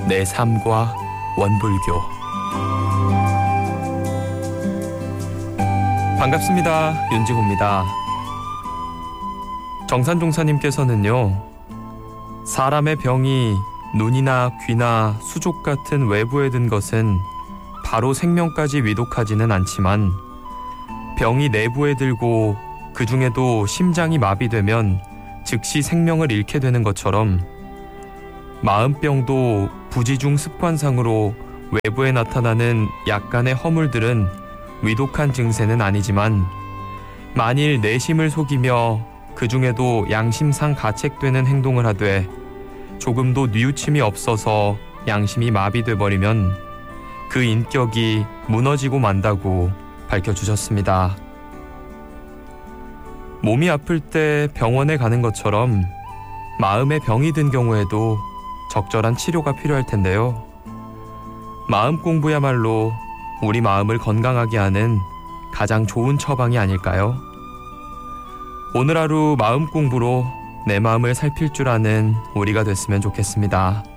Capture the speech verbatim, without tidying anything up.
내 삶과 원불교. 반갑습니다. 윤지호입니다. 정산종사님께서는요, 사람의 병이 눈이나 귀나 수족 같은 외부에 든 것은 바로 생명까지 위독하지는 않지만 병이 내부에 들고 그 중에도 심장이 마비되면 즉시 생명을 잃게 되는 것처럼 마음병도 부지중 습관상으로 외부에 나타나는 약간의 허물들은 위독한 증세는 아니지만 만일 내심을 속이며 그 중에도 양심상 가책되는 행동을 하되 조금도 뉘우침이 없어서 양심이 마비돼 버리면 그 인격이 무너지고 만다고 밝혀주셨습니다. 몸이 아플 때 병원에 가는 것처럼 마음에 병이 든 경우에도 적절한 치료가 필요할 텐데요. 마음 공부야말로 우리 마음을 건강하게 하는 가장 좋은 처방이 아닐까요? 오늘 하루 마음 공부로 내 마음을 살필 줄 아는 우리가 됐으면 좋겠습니다.